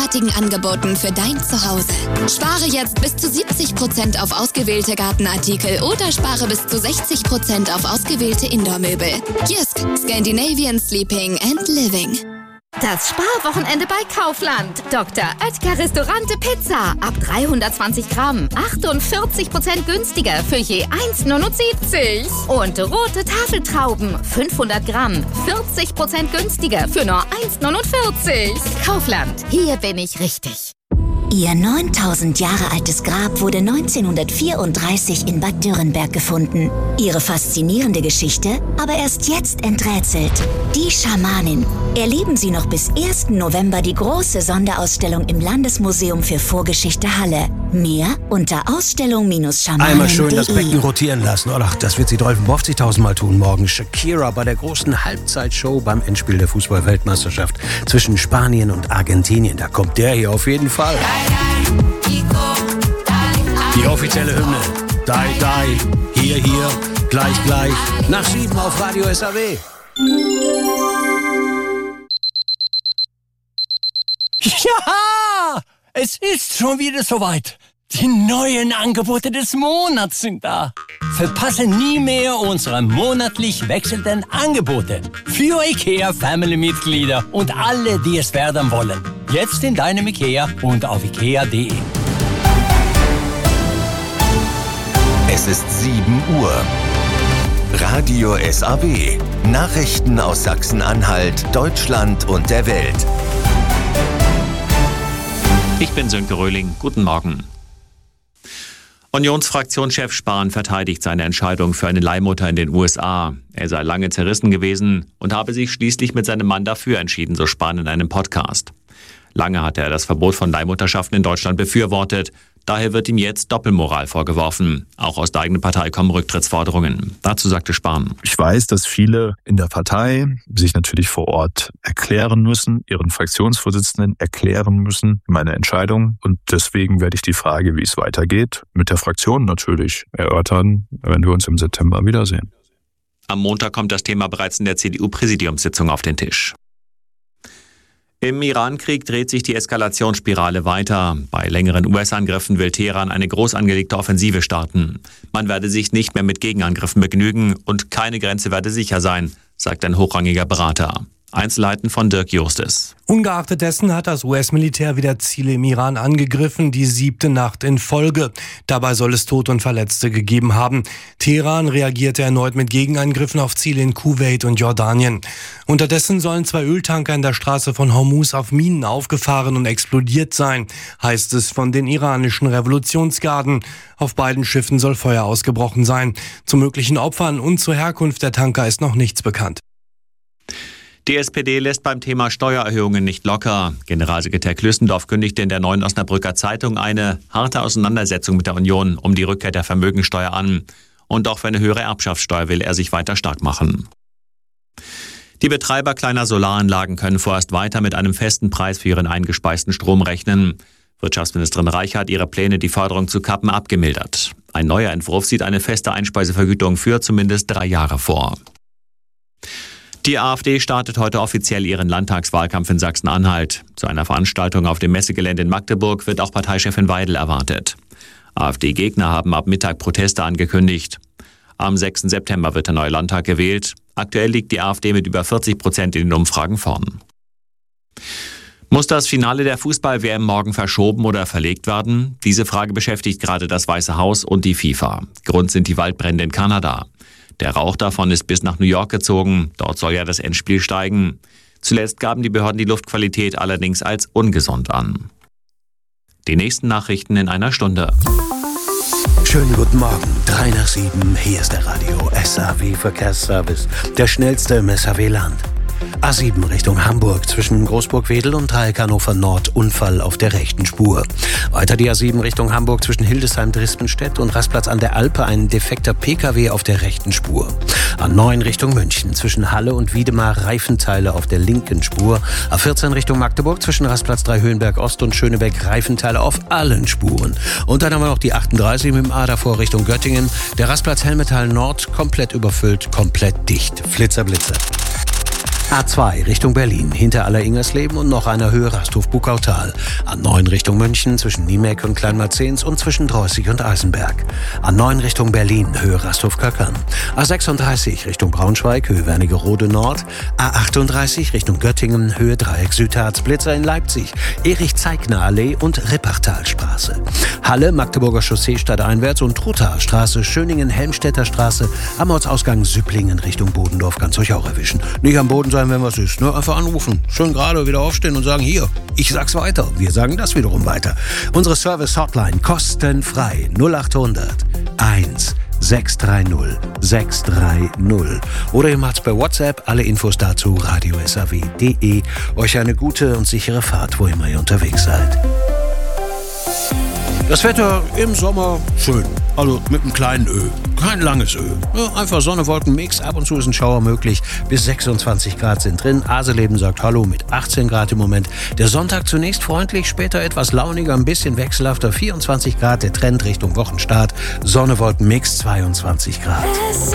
großartigen Angeboten für dein Zuhause. Spare jetzt bis zu 70% auf ausgewählte Gartenartikel oder spare bis zu 60% auf ausgewählte Indoor-Möbel. Jysk, Scandinavian Sleeping and Living. Das Sparwochenende bei Kaufland. Dr. Oetker Restaurante Pizza. Ab 320 Gramm. 48% günstiger für je 1,79. Und rote Tafeltrauben. 500 Gramm. 40% günstiger für nur 1,49. Kaufland. Hier bin ich richtig. Ihr 9000 Jahre altes Grab wurde 1934 in Bad Dürrenberg gefunden. Ihre faszinierende Geschichte aber erst jetzt enträtselt. Die Schamanin. Erleben Sie noch bis 1. November die große Sonderausstellung im Landesmuseum für Vorgeschichte Halle. Mehr unter Ausstellung-schamanin.de. Einmal schön das Becken rotieren lassen. Ach, das wird sie 350.000 Mal tun morgen. Shakira bei der großen Halbzeitshow beim Endspiel der Fußball-Weltmeisterschaft zwischen Spanien und Argentinien. Da kommt der hier auf jeden Fall. Die offizielle Hymne. Die, die, hier, gleich, nach 7 auf Radio SAW. Ja, es ist schon wieder soweit. Die neuen Angebote des Monats sind da. Verpasse nie mehr unsere monatlich wechselnden Angebote. Für IKEA-Family-Mitglieder und alle, die es werden wollen. Jetzt in deinem IKEA und auf ikea.de. Es ist 7 Uhr. Radio SAW. Nachrichten aus Sachsen-Anhalt, Deutschland und der Welt. Ich bin Sönke Röhling. Guten Morgen. Unionsfraktionschef Spahn verteidigt seine Entscheidung für eine Leihmutter in den USA. Er sei lange zerrissen gewesen und habe sich schließlich mit seinem Mann dafür entschieden, so Spahn in einem Podcast. Lange hatte er das Verbot von Leihmutterschaften in Deutschland befürwortet. Daher wird ihm jetzt Doppelmoral vorgeworfen. Auch aus der eigenen Partei kommen Rücktrittsforderungen. Dazu sagte Spahn: Ich weiß, dass viele in der Partei sich natürlich vor Ort erklären müssen, ihren Fraktionsvorsitzenden erklären müssen, meine Entscheidung. Und deswegen werde ich die Frage, wie es weitergeht, mit der Fraktion natürlich erörtern, wenn wir uns im September wiedersehen. Am Montag kommt das Thema bereits in der CDU-Präsidiumssitzung auf den Tisch. Im Iran-Krieg dreht sich die Eskalationsspirale weiter. Bei längeren US-Angriffen will Teheran eine groß angelegte Offensive starten. Man werde sich nicht mehr mit Gegenangriffen begnügen und keine Grenze werde sicher sein, sagt ein hochrangiger Berater. Einzelheiten von Dirk Justis. Ungeachtet dessen hat das US-Militär wieder Ziele im Iran angegriffen, die 7. Nacht in Folge. Dabei soll es Tote und Verletzte gegeben haben. Teheran reagierte erneut mit Gegenangriffen auf Ziele in Kuwait und Jordanien. Unterdessen sollen 2 Öltanker in der Straße von Hormuz auf Minen aufgefahren und explodiert sein, heißt es von den iranischen Revolutionsgarden. Auf beiden Schiffen soll Feuer ausgebrochen sein. Zu möglichen Opfern und zur Herkunft der Tanker ist noch nichts bekannt. Die SPD lässt beim Thema Steuererhöhungen nicht locker. Generalsekretär Klüssendorf kündigte in der Neuen Osnabrücker Zeitung eine harte Auseinandersetzung mit der Union um die Rückkehr der Vermögensteuer an. Und auch für eine höhere Erbschaftssteuer will er sich weiter stark machen. Die Betreiber kleiner Solaranlagen können vorerst weiter mit einem festen Preis für ihren eingespeisten Strom rechnen. Wirtschaftsministerin Reich hat ihre Pläne, die Förderung zu kappen, abgemildert. Ein neuer Entwurf sieht eine feste Einspeisevergütung für zumindest 3 Jahre vor. Die AfD startet heute offiziell ihren Landtagswahlkampf in Sachsen-Anhalt. Zu einer Veranstaltung auf dem Messegelände in Magdeburg wird auch Parteichefin Weidel erwartet. AfD-Gegner haben ab Mittag Proteste angekündigt. Am 6. September wird der neue Landtag gewählt. Aktuell liegt die AfD mit über 40% in den Umfragen vorn. Muss das Finale der Fußball-WM morgen verschoben oder verlegt werden? Diese Frage beschäftigt gerade das Weiße Haus und die FIFA. Grund sind die Waldbrände in Kanada. Der Rauch davon ist bis nach New York gezogen. Dort soll ja das Endspiel steigen. Zuletzt gaben die Behörden die Luftqualität allerdings als ungesund an. Die nächsten Nachrichten in einer Stunde. Schönen guten Morgen, 3 nach 7, hier ist der Radio SAW Verkehrsservice, der schnellste im SAW-Land. A7 Richtung Hamburg zwischen Großburg-Wedel und Dreieck Hannover Nord, Unfall auf der rechten Spur. Weiter die A7 Richtung Hamburg zwischen Hildesheim-Drispenstedt und Rastplatz an der Alpe, ein defekter PKW auf der rechten Spur. A9 Richtung München zwischen Halle und Wiedemar, Reifenteile auf der linken Spur. A14 Richtung Magdeburg zwischen Rastplatz Dreihöhenberg Ost und Schönebeck, Reifenteile auf allen Spuren. Und dann haben wir noch die 38 mit dem A davor Richtung Göttingen. Der Rastplatz Helmetal Nord komplett überfüllt, komplett dicht. Flitzer, Blitzer. A2 Richtung Berlin, hinter Aller-Ingersleben und noch einer Höhe Rasthof-Buckautal. A9 Richtung München, zwischen Niemek und Kleinmarzens und zwischen Dreußig und Eisenberg. A9 Richtung Berlin, Höhe Rasthof-Köckern. A36 Richtung Braunschweig, Höhe Wernigerode Nord. A38 Richtung Göttingen, Höhe Dreieck Südharz, Blitzer in Leipzig, Erich-Zeigner-Allee und Rippachtalstraße. Halle, Magdeburger Chaussee stadteinwärts und Truthaer Straße, Schöningen-Helmstedter Straße, am Ortsausgang Süpplingen Richtung Bodendorf, kann's euch auch erwischen. Nicht am Boden sein, wenn was ist, ne? Einfach anrufen, schön gerade wieder aufstehen und sagen, hier, ich sag's weiter, wir sagen das wiederum weiter. Unsere Service-Hotline kostenfrei 0800 1 630 630. Oder ihr macht's per WhatsApp, alle Infos dazu radiosaw.de. Euch eine gute und sichere Fahrt, wo immer ihr unterwegs seid. Das Wetter im Sommer schön, also mit einem kleinen Ö, kein langes Ö. Ja, einfach Sonne-Wolken-Mix, ab und zu ist ein Schauer möglich, bis 26 Grad sind drin. Aseleben sagt Hallo mit 18 Grad im Moment. Der Sonntag zunächst freundlich, später etwas launiger, ein bisschen wechselhafter, 24 Grad, der Trend Richtung Wochenstart. Sonne-Wolken-Mix, 22 Grad.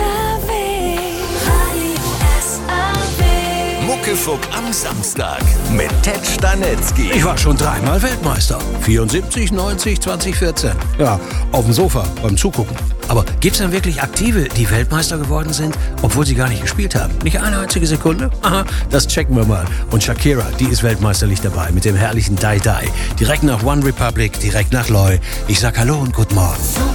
Muckefuck am Samstag mit Ted Stanetzky. Ich war schon 3-mal Weltmeister. 74, 90, 2014. Ja, auf dem Sofa beim Zugucken. Aber gibt's denn wirklich Aktive, die Weltmeister geworden sind, obwohl sie gar nicht gespielt haben? Nicht eine einzige Sekunde? Aha, das checken wir mal. Und Shakira, die ist weltmeisterlich dabei mit dem herrlichen Die Die. Direkt nach One Republic, direkt nach Loy. Ich sag Hallo und guten Morgen.